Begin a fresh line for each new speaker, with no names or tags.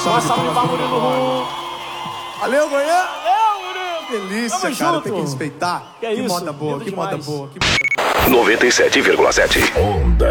salve pra Murilo.
Valeu, Goiânia!
Murilo!
Delícia,
Tamo
cara,
junto.
tem que respeitar.
Que
Que
isso,
moda boa,
lindo
que moda
demais.
boa.
97,7 Onda